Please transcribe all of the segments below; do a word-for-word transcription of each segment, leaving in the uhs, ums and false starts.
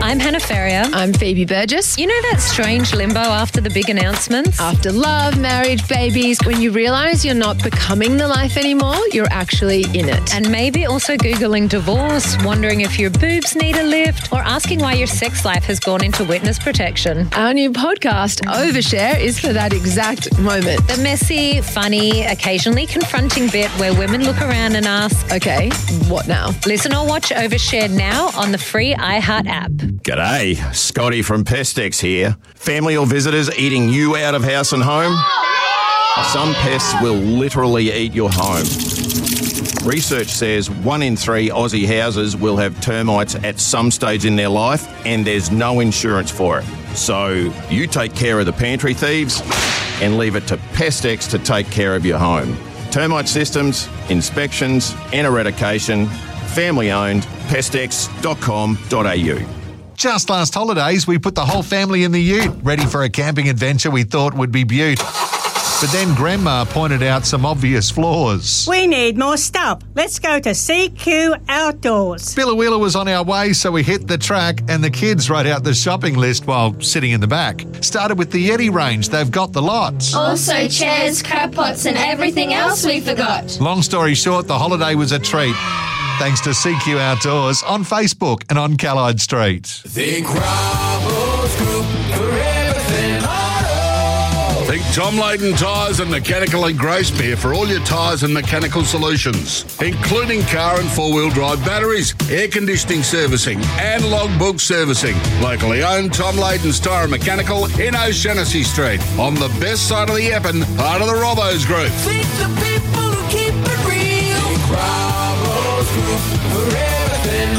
I'm Hannah Ferrier. I'm Phoebe Burgess. You know that strange limbo after the big announcements? After love, marriage, babies, when you realise you're not becoming the life anymore, you're actually in it. And maybe also Googling divorce, wondering if your boobs need a lift, or asking why your sex life has gone into witness protection. Our new podcast, Overshare, is for that exact moment. The messy, funny, occasionally confronting bit where women look around and ask, okay, what now? Listen or watch Overshare now on the free iHeart app. G'day, Scotty from Pestex here. Family or visitors eating you out of house and home? Some pests will literally eat your home. Research says one in three Aussie houses will have termites at some stage in their life, and there's no insurance for it. So you take care of the pantry thieves and leave it to Pestex to take care of your home. Termite systems, inspections and eradication. Family owned, pestex dot com dot a u. Just last holidays, we put the whole family in the ute, ready for a camping adventure we thought would be beaut. But then Grandma pointed out some obvious flaws. We need more stuff. Let's go to C Q Outdoors. Billawheeler was on our way, so we hit the track and the kids wrote out the shopping list while sitting in the back. Started with the Yeti range. They've got the lots. Also chairs, crab pots and everything else we forgot. Long story short, the holiday was a treat. Thanks to C Q Outdoors on Facebook and on Callide Street. Think Ramos Group for everything auto. Think Tom Layton Tyres and Mechanical and Gracemere for all your tyres and mechanical solutions, including car and four-wheel drive batteries, air conditioning servicing and logbook servicing. Locally owned Tom Layton's Tyre and Mechanical in O'Shanassy Street on the best side of the Epping, part of the Robbo's Group. Think the people who keep it real. Think Ramos Group for everything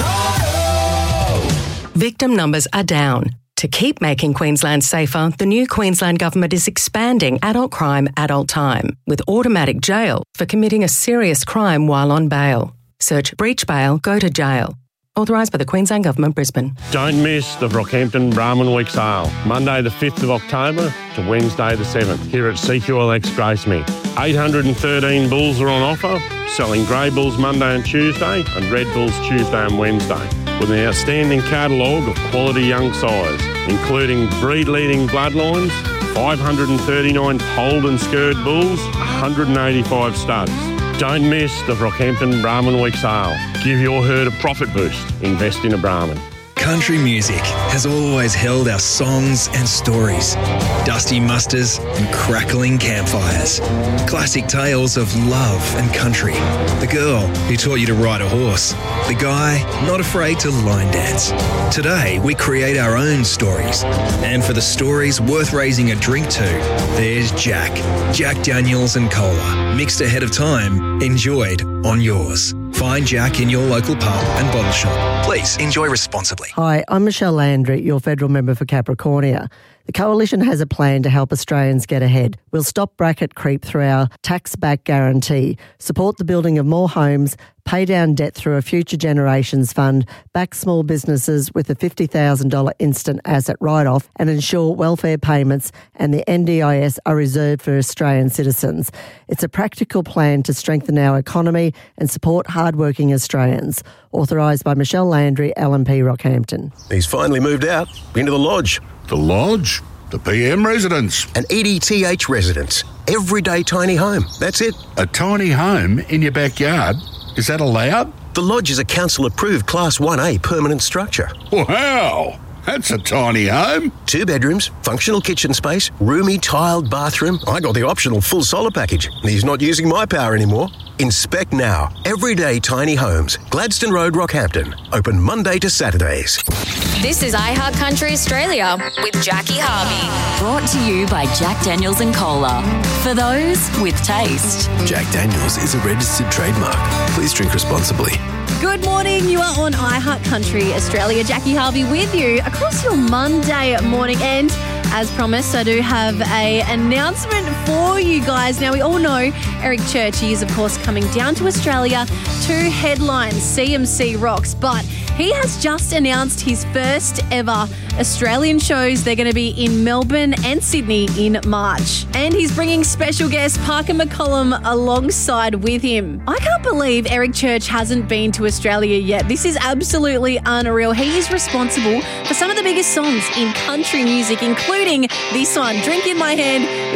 auto. Victim numbers are down. To keep making Queensland safer, the new Queensland Government is expanding adult crime, adult time, with automatic jail for committing a serious crime while on bail. Search breach bail, go to jail. Authorised by the Queensland Government, Brisbane. Don't miss the Rockhampton Brahman Week sale, Monday the fifth of October to Wednesday the seventh, here at C Q L X Gracemere. eight hundred thirteen bulls are on offer, selling grey bulls Monday and Tuesday and red bulls Tuesday and Wednesday, with an outstanding catalogue of quality young sires, including breed-leading bloodlines, five hundred thirty-nine polled and scurred bulls, one hundred eighty-five studs. Don't miss the Rockhampton Brahman Week sale. Give your herd a profit boost. Invest in a Brahman. Country music has always held our songs and stories. Dusty musters and crackling campfires. Classic tales of love and country. The girl who taught you to ride a horse. The guy not afraid to line dance. Today, we create our own stories. And for the stories worth raising a drink to, there's Jack. Jack Daniels and Cola. Mixed ahead of time, enjoyed on yours. Find Jack in your local pub and bottle shop. Please enjoy responsibly. Hi, I'm Michelle Landry, your federal member for Capricornia. The Coalition has a plan to help Australians get ahead. We'll stop bracket creep through our tax-back guarantee, support the building of more homes, pay down debt through a Future Generations Fund, back small businesses with a fifty thousand dollars instant asset write-off, and ensure welfare payments and the N D I S are reserved for Australian citizens. It's a practical plan to strengthen our economy and support hard-working Australians. Authorised by Michelle Landry, L M P Rockhampton. He's finally moved out into the Lodge. The Lodge? The P M residence. An E D T H residence. Everyday tiny home. That's it. A tiny home in your backyard? Is that allowed? The Lodge is a council-approved Class one A permanent structure. Wow! That's a tiny home. Two bedrooms, functional kitchen space, roomy tiled bathroom. I got the optional full solar package. He's not using my power anymore. Inspect now. Everyday Tiny Homes. Gladstone Road, Rockhampton. Open Monday to Saturdays. This is iHeart Country Australia with Jackie Harvey. Brought to you by Jack Daniels and Cola. For those with taste. Jack Daniels is a registered trademark. Please drink responsibly. Good morning. You are on iHeart Country Australia. Jackie Harvey with you across your Monday morning. And as promised, I do have a announcement for you guys. Now, we all know Eric Churchy is, of course, coming down to Australia to headline C M C Rocks. But He has just announced his first ever Australian shows. They're going to be in Melbourne and Sydney in March. And he's bringing special guest Parker McCollum alongside with him. I can't believe Eric Church hasn't been to Australia yet. This is absolutely unreal. He is responsible for some of the biggest songs in country music, including this one, Drink in My Hand,